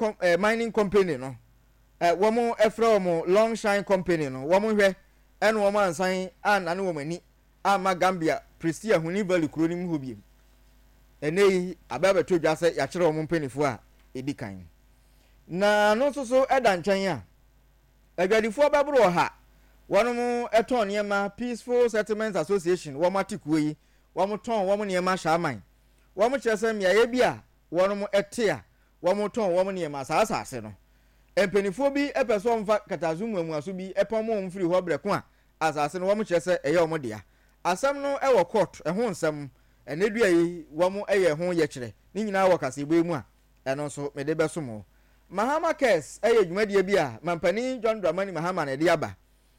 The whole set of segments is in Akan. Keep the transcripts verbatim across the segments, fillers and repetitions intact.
com, uh, mining company no eh womo efra womo long shine company no womo hwe ene womo ansan an ane womo ani ama Gambia Prestia huni valley kuro ni mu hobiem enei ababa to dwa se ya kire womo mpanifo a edi kan na no so so eda nchen a adwadifo babro ha wono eton niema Peaceful Settlements Association womo atikuo yi womo ton womo niema shaman womo kyerese miaye bia wono ete a womo ton womo niema saasase no empanifo bi epeso mfa katazumu mu aso bi epomo mfiri ho breko a asase no womo kyerese eye womo dia asam no ewo court eho nsam enedua yi womo eye ho ye kyere ni nyina wo kase ebo mu a eno so mede besomo Mahama Kes eye dwumadie bi a mampani John Dramani Mahama na de aba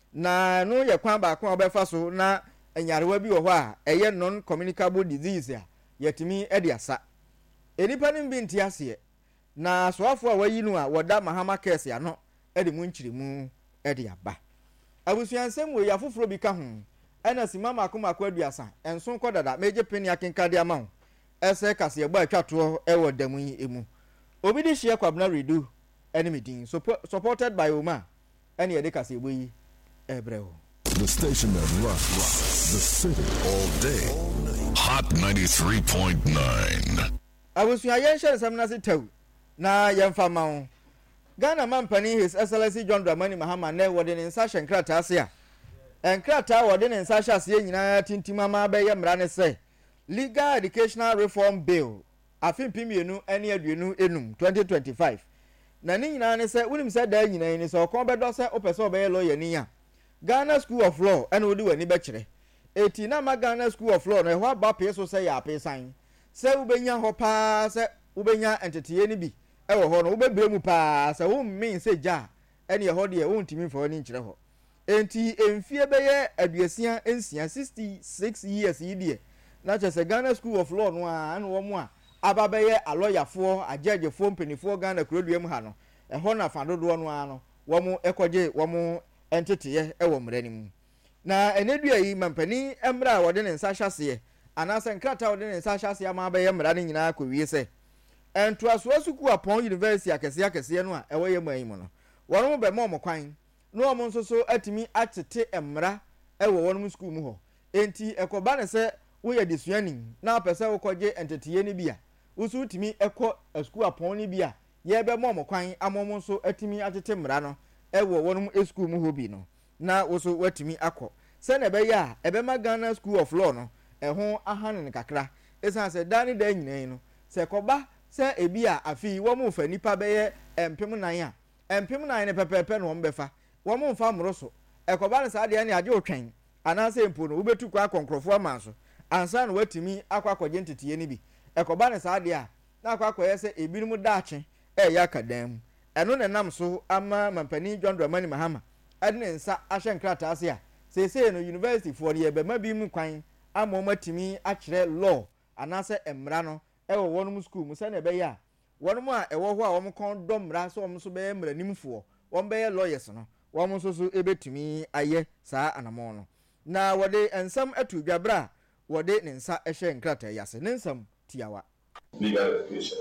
na no ye kwan ba kwa obefa so na enyarewa bi wo ho a eye non communicable disease a yetimi ede asa enipa nim bi ntiase na soafo a wayi no a woda Mahama Kes ya no ede mu nkyiremu ede aba abusuansem we ya foforo bi ka ho ena simama akoma akwa aduasa enso kodada meje peni akenkade ama ho ese kase egba atwato ewo damu yi emu obi di hye kwabna redu enemy din supported by Oma ene yede kase egbo yi ebrewo. The station that rocks the city all day. Hot ninety-three point nine. Abusuya yenshe samna se taw na yemfa mawo Ghana mampani His Excellency John Dramani Mahama ne wode ne nsa hyenkrata ase a enkrata wode ne nsa hyase nyina tintima ma be ye mra ne se Legal Educational Reform Bill afimpimienu ene aduenu enum twenty twenty-five na ni nyina ne se wunim se da nyina ni se okon be do se opese obe lawyer ni ya Ghana School of Law ene odi wani be kire eti na ma Ghana School of Law no e ho aba pe so se ya pe san se ubenya ho pa se ubenya entity ni bi e wo ho no ubebre mu pa se wo min se ja ene ho de e wo ntimi fo ni nkire ho enti emfie be ye aduasia ensia sixty-six years yi de na chese Ghana School of Law no a ane wo mu a aba be ye aloyafo ajejefo mpenifo Ghana kuroduam ha no e ho na fadodo no a no wo mu ekoje wo mu entity ye e wo mrani mu na enedua yi mampani emra wode ne nsa hyase anase nkrata wode ne nsa hyase ama be ye mra ne nyina akowie se ento asoasuku upon University akese akese no a ewo ye man mu no wono be mo kwan no omo nso so atimi atete emra ewo wono school mu ho enti ekoba ne se wo ye desuani na apese wo koje entity ye ni bia usu utimi ekọ school upon ni bia ye be mo kwan amomo nso atimi atete mra no ewo wono school mu ho bi no na woso watimi akọ se na be ya ebe ma Ghana School of Law no eho ahane kakra esan se dani da nyina no se koba se ebi a afi wo mu fa nipa be ye empem nan a empem nan ne pepepe no mbefa wo mu fa mroso ekoba ne sa de ne age otwen anase mpo no ubetu kwa konkrofo amanso ansa na watimi akwa akọje ntetiye ni bi ekoba ne sa de a na akwa akọye se ebirum daache e ya kadam eno ne nam so ama mampani John Dramani Mahama adne nsa ahyenkrata ase a sese no university for ye be ma bi mu kwan ama matimi akire law anase emra no e wo wonum school mu se na be ya wonum a e wo ho a wo kon domra so wo so be emra nimfo wo be ye lawyers no wo so so ebetimi aye saa anamo no na wode ensam atu dwabra wode ne nsa ehyenkrata yase ne nsam tiawa legal education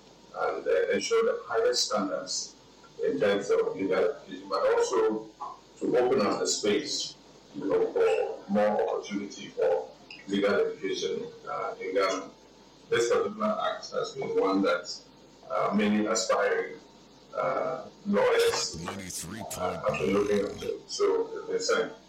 and uh, ensure the highest standards in terms of legal education, but also to open up the space, you know, for more opportunity for legal education uh, in Ghana. This particular act has been one that uh, many aspiring uh, lawyers uh, have been looking into. So it's the same.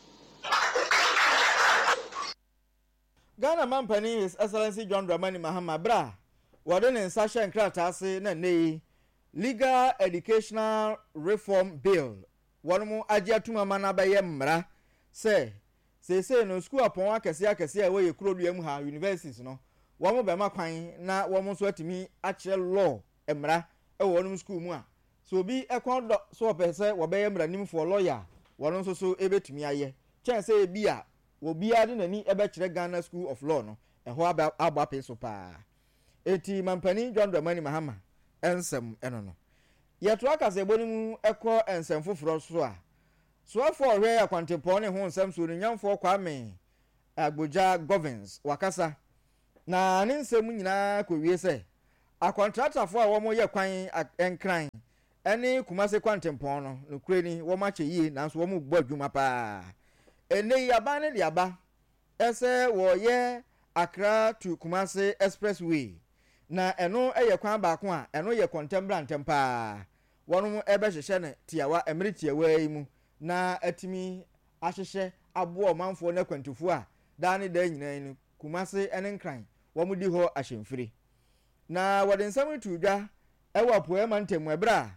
Ghana mampani His Excellency John Dramani Mahama bra wade ne nsa hye nkrata ase na nei Legal Educational Reform Bill wono age atuma mana ba ye mra se se se no school upon akese akese a we ye kuroduam ha universities no wo mo be makwan na wo mo so atimi akire law emra e wo no school mu a so obi ekon do so opese wo be ye mra nim for lawyer wono so so ebetumi aye chen se ebi a obi ade nani ebe kire Ghana School of Law no e ho aba aba peso pa eti mampani John Dramani Mahama ensem eno no yeto akase bonimu ekọ ensem foforo so a so afọ hwe akwantepo ne ho nsem so nyamfo Kwame Agboja Govins wakasa na ne nsem nyina kowie se a contractor for a wɔn yɛ kwan nkran ɛne Kumasi kwantempɔn no nokure ni wɔn akyɛ yie nanso wɔn bɔ adwuma paa ene yi aban ne de aba ɛsɛ wɔyɛ Accra to Kumasi expressway na ɛno ɛyɛ kwan baako a ɛno yɛ contemporary ntem paa wɔn ɛbɛhyehyɛ ne tiawa emiri tiawa yi mu na atimi ahyehyɛ aboɔ ɔmanfoɔ na kwantufoɔ a daa ne daa nyinaa ni Kumasi ɛne nkran wɔn di hɔ ahyɛmfiri na wɔde nsɛm tu dwa ɛwɔ apoe ma ntɛm ɛbra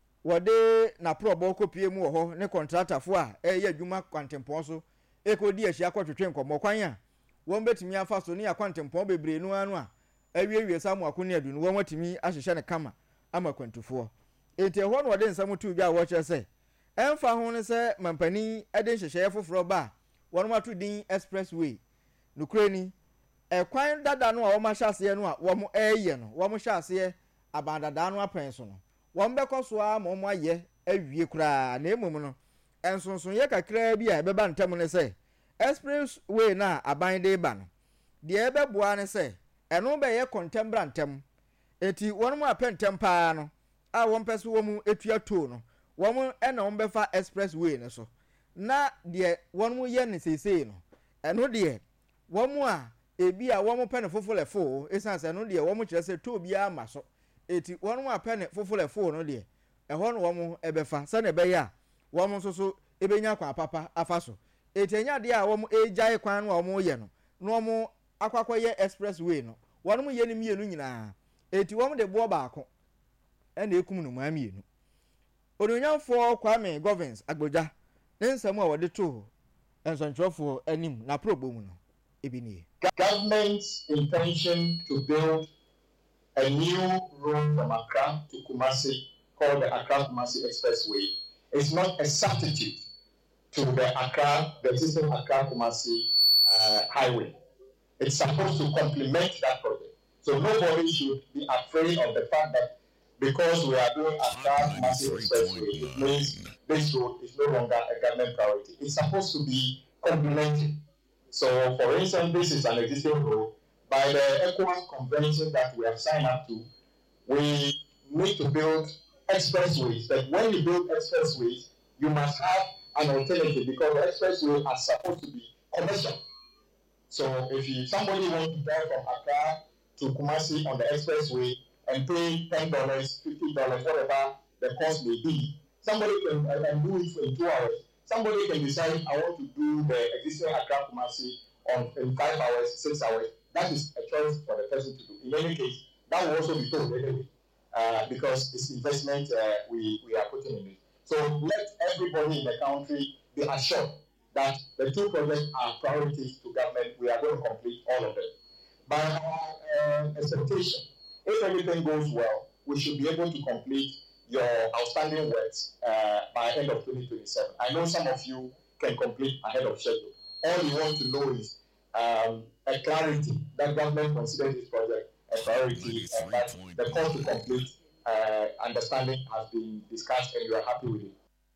wɔde na prɔbɔ kopie mu wɔ hɔ ne contractorfoɔ a ɛyɛ adwuma kwantempɔn so ekodi ahyia kɔtwetwe nkɔmmɔ kwan a wɔn betumi afa so ne akwantempɔn bebree no anu a awiewie samu akoni adu no wɔn atumi ahyehyɛ ne kama ama kwantufoɔ enti ɛhɔ no wɔde nsɛm tu dwa a wɔkyerɛ sɛ ɛmfa ho ne sɛ mampani ɛde nhyehyɛeɛ foforɔ ba wɔn ato din expressway nokure ni ɛkwan dada no a wɔn ahyɛ aseɛ no a wɔn ɛyɛ no wɔn hyɛ aseɛ abandada no apɛn so no wɔn bɛkɔ so a ma wɔn ayɛ awie koraa na emom no nsonsonyɛ kakraa bi a ɛbɛba ntɛm ne sɛ expressway na aban de ba no deɛ ɛbɛboa ne sɛ ɛno bɛyɛ contemporary ntɛm eti wɔn mu apɛ ntɛm paa no a wɔn pɛ so wɔn mu etua toll no wɔn ɛna wɔn bɛfa expressway ne so na deɛ wɔn mu yɛ ne seesei no ɛno deɛ wɔn mu a ebi a wɔn pɛ ne foforo lɛfo esan sɛ no deɛ wɔn kyerɛ sɛ toll biara ma so eti wɔn mu apɛ ne foforo lɛfo no deɛ ɛhɔ no wɔn ɛbɛfa sɛ na ɛbɛyɛ a wɔn nso so ebenya kwan papa afa so eti enya deɛ a wɔn egyae kwan no a wɔn yɛ no na wɔn akwakɔ yɛ expressway no wɔn mu yɛ ne mmienu nyinaa eti wɔn de boɔ baako ɛna ekum no maa mmienu ononyamfoɔ Kwame Govins Agbodza ne nsɛm a wɔde to nsɔntwerɛfoɔ anim na probo mu no ebi nie. Government's intention to build a new road from Accra to Kumasi called the Accra Kumasi Expressway is not a substitute to the Accra, the existing Accra Kumasi uh, highway. It's supposed to complement that project. So nobody should be afraid of the fact that because we are doing Accra Kumasi Expressway, it means this road is no longer a government priority. It's supposed to be complementary. So, for instance, this is an existing road. By the ECOWAS convention that we have signed up to, we need to build expressways. But when you build expressways, you must have an alternative because the expressways are supposed to be commercial. So, if you, somebody wants to drive from Accra to Kumasi on the expressway and pay ten dollars, fifty dollars, whatever the cost may be, somebody can, uh, can do it in two hours. Somebody can decide, I want to do the existing Accra Kumasi on in five hours, six hours. That is a choice for the person to do. In any case, that will also be told anyway, uh, because it's investment uh, we, we are putting in it. So let everybody in the country be assured that the two projects are priorities to government. We are going to complete all of them. By our uh, expectation, if everything goes well, we should be able to complete your outstanding works uh, by end of twenty twenty-seven. I know some of you can complete ahead of schedule. All you want to know is um, a clarity that government considers this project a priority and that the cost to complete uh, understanding has been discussed and you are happy with it.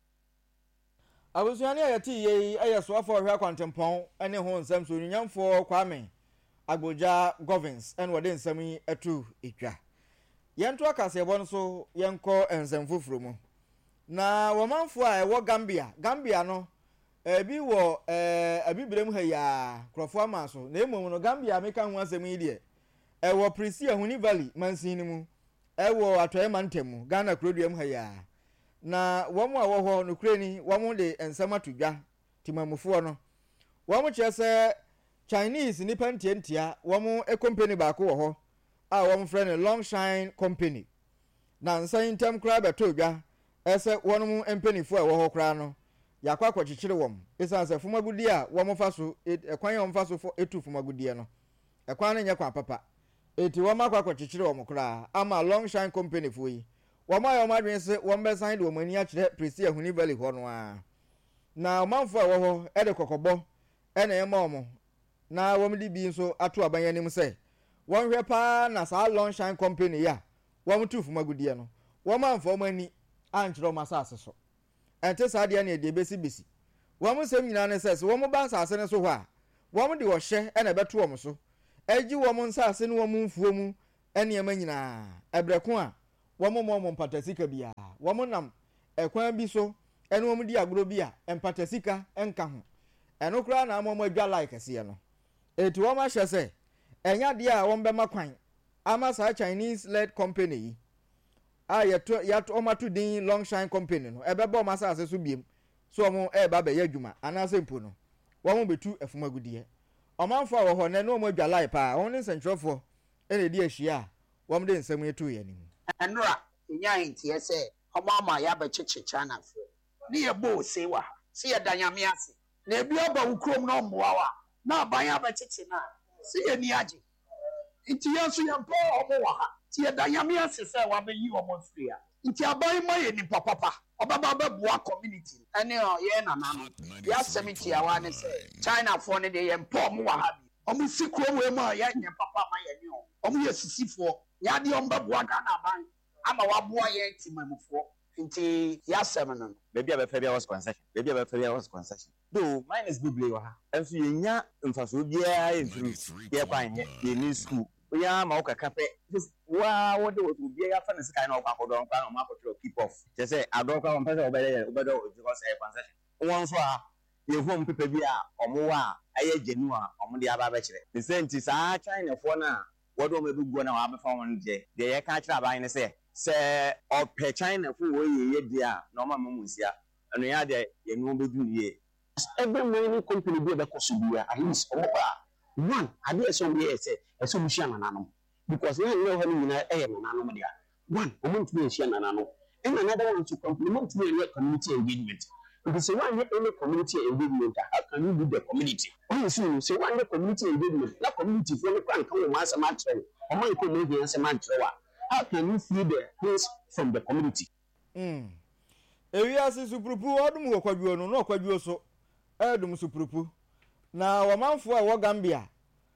Abusuani ayati ye ayaswa for hwa kwantempon ene ho nsam so nyamfo Kwame Agbodza Govins en wode nsam yi atu etwa yɛnto akase ɛbɔ no so yɛnkɔ nsɛm foforo mu na wɔmanfo a ɛwɔ Gambia Gambia no ebi wɔ eh abibirem ha ya krɔfo ama so na emom no Gambia meka ho asɛm yi de ɛwɔ Prisia Huni Valley mansin ni mu ɛwɔ atoye mantem mu Ghana kroduam ha ya na wɔn a wɔ hɔ no kureni wɔn de nsɛm atodwa timamufo no wɔn kyerɛ sɛ Chinese nipa ntiantia wɔn e company baako wɔ hɔ a wɔn frɛ no Longshine Company na nsan ntem kra beto dwa ɛsɛ wɔn mu mpanifo a ɛwɔ hɔ kra no yakwa akɔkyekyere wɔn esan sɛ fomagudi a wɔn fa so ɛkwan a wɔn fa so etu fomagudi no ɛkwan no nyɛ kwa papa eti wɔn akɔ akɔkyekyere wɔn kra ama Longshine Company fo yi wɔn a wɔn adwen sɛ wɔn bɛsan de wɔn ani akyerɛ Prisia Huni Valley hɔ no a na ɔmanfo a ɛwɔ hɔ ɛde kɔkɔbɔ ɛna ɛma wɔn na wɔn de bi nso ato aban anim sɛ wɔn hwɛ pa na saa Longshine Company ya wɔn tu fomagudie no wɔn manfo wɔn ani ankyerɛ wɔn asase so ɛnte saa deɛ ne de besi besi wɔn nsɛm nyinaa ne sɛ sɛ wɔn ba asase ne so hɔ a wɔn de wɔhyɛ ɛna ɛbɛto wɔn so ɛgye wɔn nsase ne wɔn mfuo mu ene ema nyina ebreko a womo mo mpatasika bia womo nam ekwan bi so ene womo di agro bi a empatasika enka ho eno kura na mo mo adwa like se no eti womo ahye se enya de a womo be makwan ama sa Chinese led company yi a yeto yato omato din Longshine company no ebebo ma sa ase so biem so omo e ba be yadwuma ana sempo no womo betu efumagudie omanfo a wo ho ne no mo adwa like pa won ne sentrofo ene di ahia womo de nsam etu ye ni enra nya ntie se omo ama ya be chichicha na fo ne ye bo se wa se ye danyame ase na ebi oba ukrom na omwa wa na aban ya be chichi na se ye ni age nti yanso ye mpo omo wa ha ti ye danyame ase se wa be yi omo free a nti aban ma ye ni papa obaba be boa community ene o ye na na no ya seventy awa ne se China fo ne de ye mpo omo wa ha bi omo sikro we ma ya nya papa ma ye ni o omo ye sisifo ya de omba boa ga na aban ama wa boa ye timamufo nti ya seven no baby abefa bia was concession baby abefa bia was concession do minus bibli wa ha enso ye nya mfaso bia ye mfiri ye kwan ye ni school ya ma ukaka pe wa wo de wo bia ya fa ne sika na okwa kodon kwa ma akotro keep off je say adon kwa mpesa obede obedo because e concession won so a ye hom pepe bia omo wa aye genu a omo de aba ba kire the same ti sa China fo na wo do me bugo na wa be fa won je de ye ka kire aban ne say se ope China fo wo ye ye dia na ma mamunsia eno ya de ye no bedu ye every mining company be be kosubia at least oba one ade eso be say eso mushia nanano because na no ha ni na eye nanano dia one omuntu be shia nanano and another one to complement the community engagement because one any community engagement how can you do the community when you see say one community engagement na community for no kan kan o asa ma tre o mo ko no be asa ma tre wa how can you free the things from the community mm ewi ase supurupu odum wo kwadwo no no kwadwo so edum supurupu na wamanfo a wo Gambia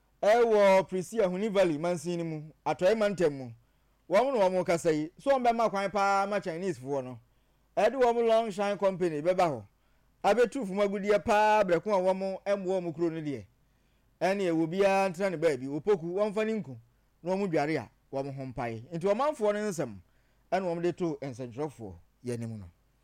e wo Prisia Huni Valley mansini mu atoy mantem mu wo mo no mo kasai so mbe ma kwan pa ma Chinese fo no e de wo mo Longshine company beba ho abetu fumagudie pa breko a wo mo emwo mo kuro no de ene e wo bia ntra ne ba bi opoku wo mfa ni nku no mo dware a wo mo hompae nti wamanfo no nsem ene wo mo de to ensentrofo yanim no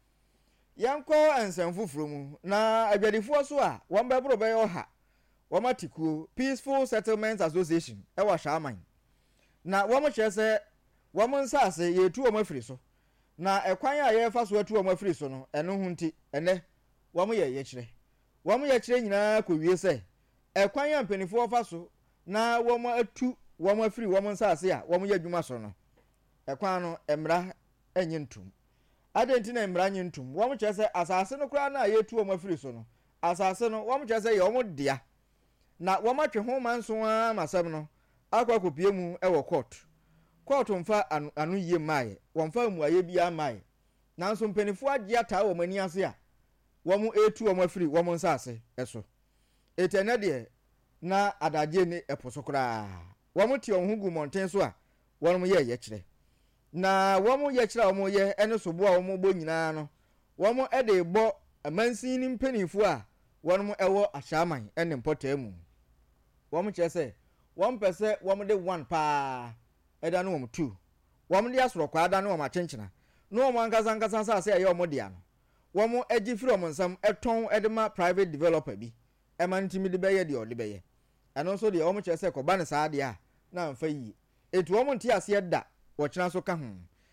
yanko ensem fufuro mu na adwadifo so a wo mbebro be yo ha Wamatiku Peaceful Settlements Association ewa shaman na womo chese womo nsase yetu womo afiri so na ekwan a ye fa so atu womo afiri so no eno hunti ene womo ye ye kire womo ye kire nyina ko wie se ekwan a mpanifo fa so na womo atu womo afiri womo nsase a womo ye adwuma so no ekwan no emra enye ntum adenti na emra enye ntum womo chese asase no kura na yetu womo afiri so no asase no womo chese ye womo dia na wamatwe ho manso a masam no akwa kopie mu e wo court court mfa anu, anu yie mai wonfa mu aye bia mai nanso mpanifo agye ata wo mani ase a wo mu etu wo mafiri wo mu nsase eso etene de na adaje ni eposokora wo mu tie ho gu monten so a wo mu ye ye kire na wo mu ye kire wo mu ye ene so bo a wo mu bo nyina no wo mu e de bo amansin ni mpanifo a wo mu ewo ahyaman ene mpota mu wọ́n kyerɛ sɛ wọ́n pɛ sɛ wọ́n de one paa ɛda no wɔn two wọ́n de asoro kwa da no wɔn akyenkyena no wɔn ankasa ankasa asase ɛyɛ wɔn de ano wɔn agyi firi wɔn nsam ɛtɔn ɛde ma private developer bi ɛma ntumi de bɛyɛ deɛ ɔde bɛyɛ ɛno nso deɛ wɔn kyerɛ sɛ kɔba ne saa deɛ a na mfa yie etu wɔn nte aseɛ da wɔkyena so ka ho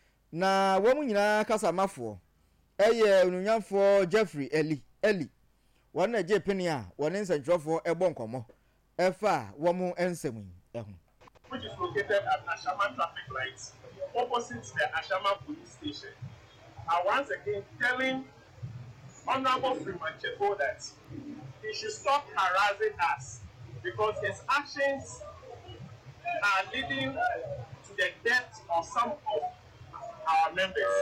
na wɔn nyinaa kasa mafoɔ ɛyɛ onunyanfoɔ Jeffrey Eli Eli wɔn na gye pini a wɔn nsɛntwerɛfoɔ ɛbɔ nkɔmɔ Efa womu ensemu ehun which is located at Ashama traffic lights opposite the Ashama police station. I once again telling Honorable Freeman Cheko that he should stop harassing us because his actions are leading to the death of some of our members.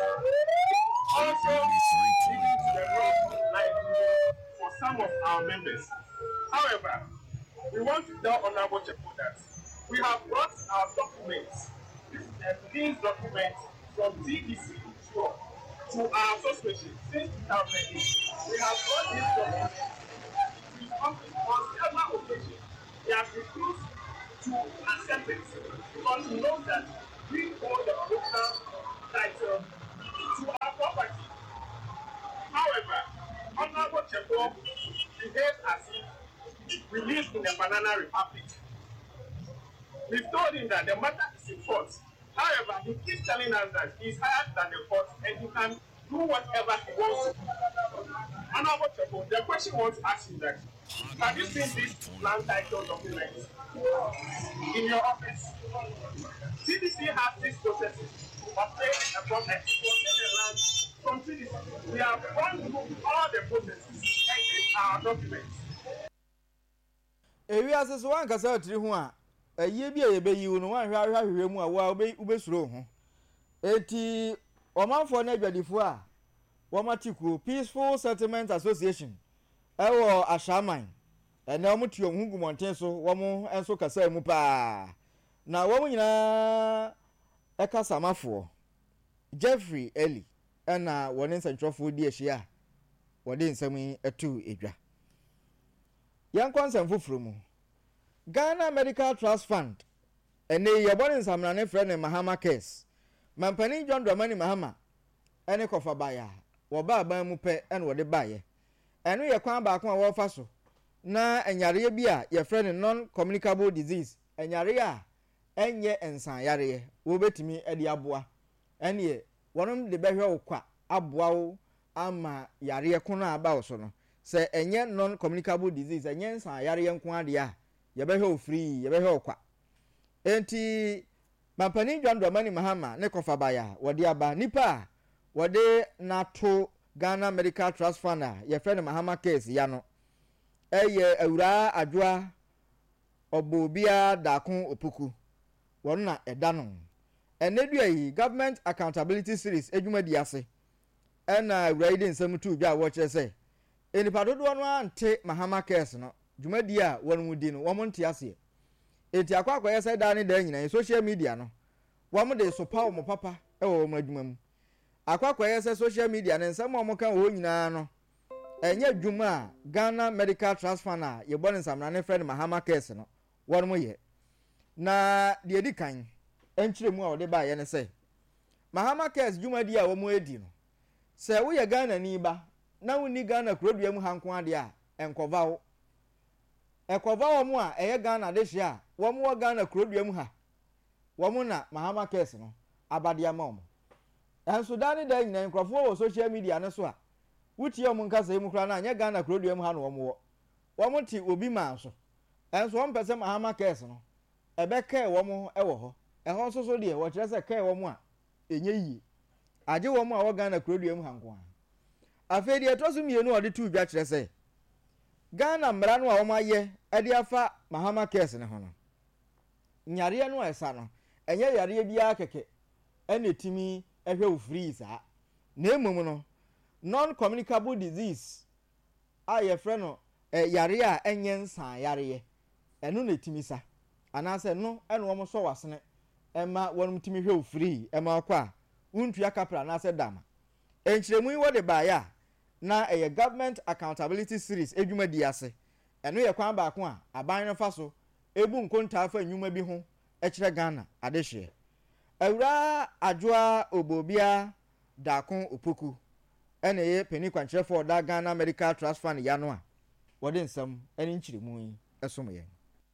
Also leading to the loss of livelihood for some of our members. However, we want to tell Honorable Cheko that we have brought our documents and these documents from T D C to our association since two thousand eight. We have brought these documents to come on several occasions. They have refused to to accept it because he knows that we hold the original title to our property. However, Honorable Chekwo behaves as if we live in a banana republic. We've told him that the matter is in court. However, he keeps telling us that he's higher than the court and he can do whatever he wants to do. Honorable Chekwo, the question I want to ask you that, have you seen this land title document in your office? C D C has six processes to obtain a property, to obtain a land from C D C. We have gone through all the processes and these are our documents. Ewi aseso wan kasa otiri ho a aye bi eye be yiwu no wan hwa hwa hwe mu a wa ube suro ho eti omanfo na adwadifo a womatiku Peaceful Settlement Association ewo Ashaman ene omutuo hungu monten so womo enso kasa mu pa na womo nyina eka samafo Jeffrey Eli ena woni nsantwofo di ehia wodi nsami etu edwa yankon fufuru mu Ghana Medical Trust Fund ene yeboni nsamna ne frɛ ne Mahama Case mampani John Dramani Mahama ene kofa baya wo ba ban mu pɛ ene wode baye eno ye kwan ba ko a wo fa so na enyare bi a ye frɛ ne non communicable disease enyare a enye ensan yare wo betimi ede aboa ene ye wonom de behwe wo kwa aboa wo ama yare ko na aba wo so no se enye non communicable disease enye nsan yare yenko ade a ye behwe wo free ye behwe wo kwa enti mampani John Dramani Mahama ne kofa baya wode aba nipa wode nato Ghana Medical Trust Fund a ye frɛ ne Mahama Case ya no eye awura adwoa obobia dakon opuku won na eda no enedua yi Government Accountability Series edwuma di ase ena awura ide nsam tu bia wo kire se enipa dodo no ante Mahama Case no dwuma di a won mu di no wo monte ase enti akwa akwa yesa da ne da nyina social media no wo mo de so pa mo papa e wo mo adwuma mu akwa akwa yesa social media ne nsam mo kan wo nyina no enye dwuma Ghana Medical Trust Fund a ye bone nsamna ne friend Mahama Case no won mo ye na de edi kan enkyire mu a wode ba ye ne se Mahama Case dwuma di a wo mo edi no se wo ye Ghana ni ba na wo ni Ghana kurodua mu hanko ade a enkova wo ekova wo mo a eye Ghana de hye a wo mo Ghana kurodua mu ha wo mo na Mahama Case no abadia ma wo enso dani da nyina enkrofo wo social media ne so a wuti yo mun kasa mu kra na anya Ghana kurodua mu ha no wo mo wo mo ti obi ma so enso wo mpese Mahama Case no ebe kai wo mo e wo ho e ho so so de wo kire se kai wo mo a enye yi age wo mo a wo Ghana kurodua mu hanko a afedi etosu mienu ode tu bia kire se Ghana mra no a wo maye e de afa Mahama Case ne ho no nyare no esa no enye yare bia keke ene timi ehwe wo free sa na emum no non communicable disease a ye frɛ no eh, yare a enye nsan yare ye eno na timi sa anase no ene wo mo so wasene ema wonum timi hwe wo free ema kwa untua kapra anase dama enchiremu yi wo de ba ya na eye Government Accountability Series edwuma di ase eno ye kwan ba ko a aban no fa so ebu nkonta afa nwuma bi ho e kire Ghana adehye awura adwoa obobia dakon opoku ene ye peni kwankyere for da Ghana Medical Trust Fund ya no a wode nsam ene nkyiremu yi esom ye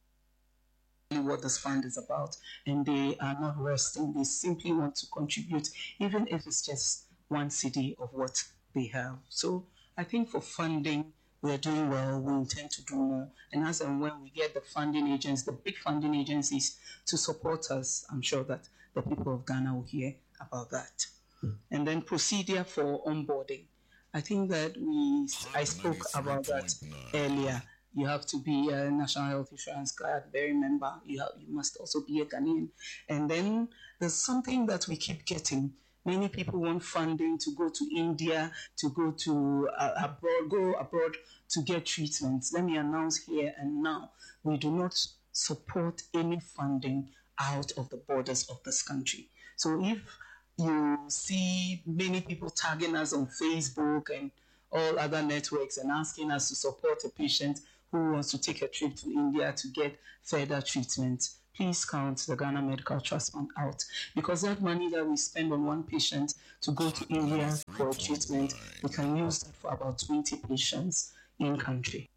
what this fund is about, and they are not resting. They simply want to contribute, even if it's just one cedi of what they have. So I think for funding, we're doing well. We intend to do more. And as and when we get the funding agents, the big funding agencies to support us, I'm sure that the people of Ghana will hear about that. And then procedure for onboarding. I think that we, I spoke about that earlier. You have to be a National Health Insurance card, very member. You have, you must also be a Ghanaian. And then there's something that we keep getting. Many people want funding to go to India, to go to uh, abroad, go abroad to get treatments. Let me announce here and now, we do not support any funding out of the borders of this country. So if you see many people tagging us on Facebook and all other networks and asking us to support a patient who wants to take a trip to India to get further treatment, please count the Ghana Medical Trust Fund out, because that money that we spend on one patient to go to India for treatment, we can use that for about twenty patients in country.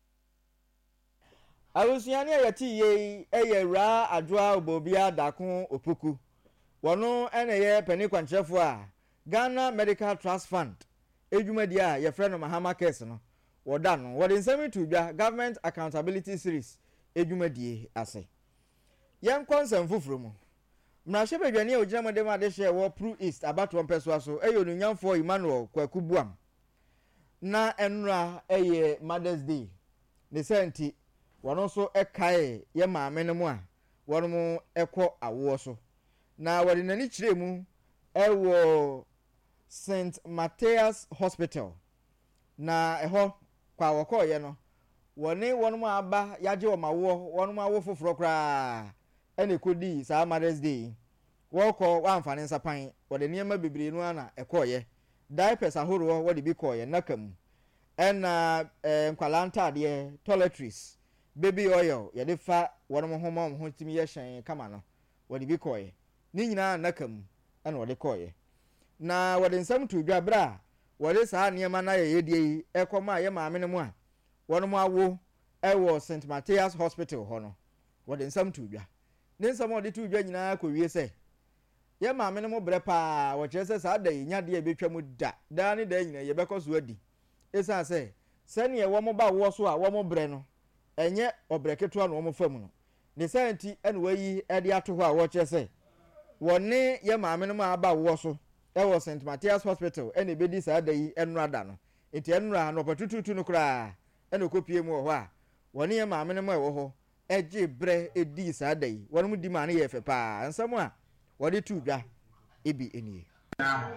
Awusiani ayati ye eye ra adwa obobia dakon opoku. Wono ene ye pani kwanchefo a Ghana Medical Trust Fund ejumadi a ye frɛ no Mahama case no. Woda no wode nsɛm to dwa Government Accountability Series ejumadi ase. Yen konsem fufuro mu. Mrahye bedwane a ogina modem ade hye wo Pro East abato mpɛso so eyo nunyamfo Emmanuel Kwaku Buam. Na enra eye Mother's Day. Ne senti wono so ekae ye maame no mu a wono mu ekɔ awo so. Na wode nani kire mu ewo Saint Matthias Hospital. Na eho kwa wokɔ ye no woni wono mu aba yaje wo mawo wono mu awo foforo kra ene kodi sa Mother's Day wokɔ wamfane nsapan wode niema bebre no ana ekɔye diapers ahoro wode bi kɔye nakam ena nkwalanta de toiletries baby oil yede fa wono mu homo ho timi ye hyen kama no wode bi kɔye ni nyina nakam ena wode kɔye na wode nsam to dwa bra wode saa niema na ye yedie ekɔma ye maame no mu a wono mu awo ewo Saint Matthias Hospital hono wode nsam to dwa ne nsam wode to dwa nyina kɔ wie sɛ ye maame no mo bre pa wo kyerɛ sɛ saa da yi nya de e betwa mu da da ne da nyina ye bɛkɔ so adi esa sɛ sɛ ne wo mo ba wo so a wo mo bre no enye obreketo no wo mo fam no ne sɛnti ene wayi e de ato ho a wo kyerɛ sɛ wone ye maame no ma aba wo so e wo Saint Matthias Hospital ene bedi saa da yi enura da no enti enura no patututu no kra ene kopie mu ho a wone ye maame no ma e wo ho eje bre edi saa da yi wone mu di ma ne ye fe pa nsam a wode tu dwa ebi enie na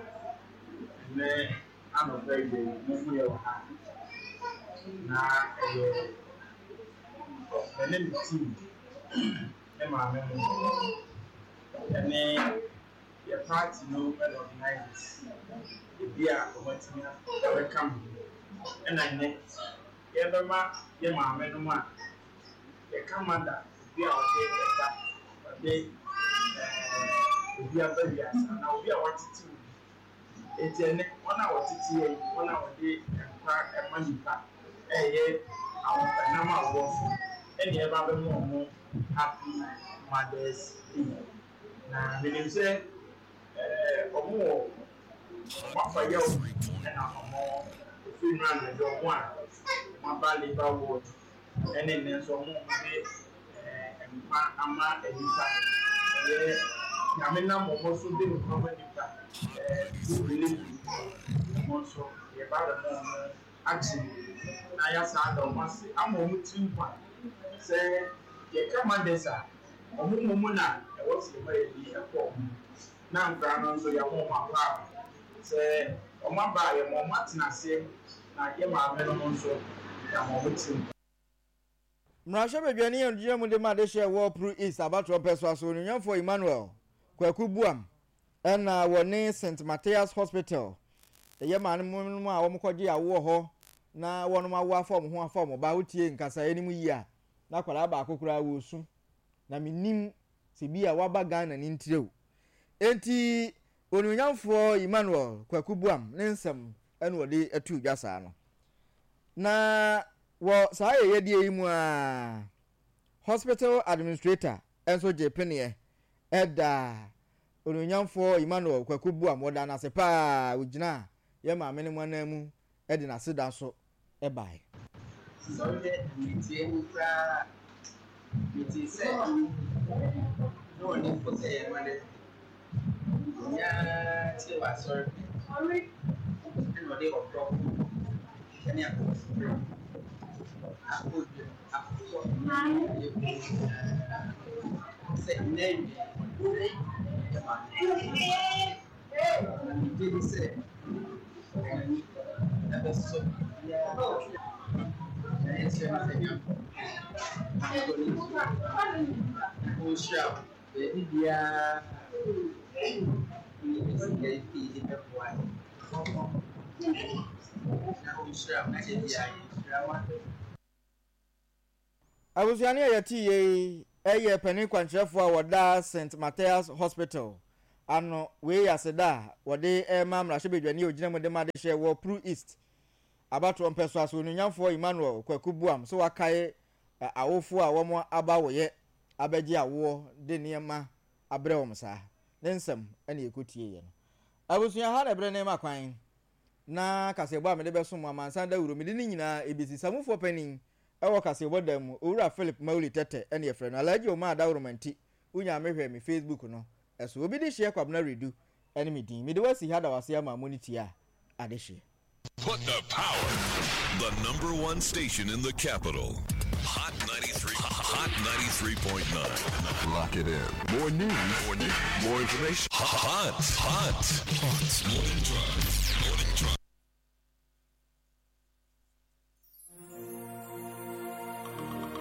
ne ano very day mu ye wa ha na eh ene mi team e ma me mo ene ye party no well organized e bia omotimia e welcome ena ne ye be ma ye ma me no ma ye commander bia o de da de obi abia na obi a watiti etene ona watiti e ona wode kwa emanipa eye awon na ma wo eni e ba be mo mo happy Mother's Day na menim se eh omo wa fa yo na omo funeral na do mo a ma ba liba ward eni ne so mo be eh empa ama edifa eh na me na mo so de no kwa edifa eh do really mo so ye ba da mo achi na ya sa da mo se ama mo timpa se ye kamandesa omo mo na e wo se ma ye di e ko na nkra no so ya mo ma pa se o ma ba ye mo matina se na ye ma me no so ya mo timpa Mrahye bedwane yandua mu de ma de hye wo Pro East abato peso so nyamfo Emmanuel Kwaku Buam ena woni Saint Matthias Hospital ye ma no mu a wo mkɔgye awo ho na wono ma wo afom ho afom ba wotie nkasa enimu yi a na kwala ba akokura wo su na minim se bi a waba Ghana ni ntirew enti onyamfo Emmanuel Kwaku Buam ne nsem ena wode atu dwasa no na wo saa ye die yi mu a hospital administrator enso je pene eda onyamfo Emmanuel Kwaku Buam woda na se pa ogina ye ma me ne mo na mu edi na se da so e bai so de mitie mu pra mitie se no ni for say mane nya ti wa sorry sorry no dey of drop any of aku aku se name jadi se ada so ya esse é o senhor o chão ele dia esse que ele fez de pecuária o chão a gente ia chama Abusuani ayati ye ɛyɛ panin kwankyerɛfoɔ a wɔda Saint Matthias Hospital ano wei aseda wɔde ɛma mmarahyɛ badwani ogyina mu de ma de hyɛ wɔ Pro East abato mpɛ so aso nunyamfoɔ Emmanuel Kwaku Buam so wakae awofo a wɔn aba wɔyɛ abɛgye awoɔ de nneɛma abrɛ wɔn saa ne nsɛm ɛna ekotie yɛ no abusua ha na ɛbrɛ ne ma kwan na kasebo a mede bɛso mu amansan da wuro mede ne nyinaa ebisi samufoɔ panin ɛwɔ kasebo da mu owura Philip Mauli Tete ɛna yɛfrɛ no Alhaji Omar Dawromanti unya mehwɛ me Facebook no ɛso obi de hyɛ kwabna redu ɛne me din mede wasi ha da wase ama moniti a ade hyɛ. Put the power. The number one station in the capital. Hot ninety-three. Hot ninety-three point nine. Lock it in. More news. More news. More information. Hot. Hot. Hot. Morning Drive. Morning Drive.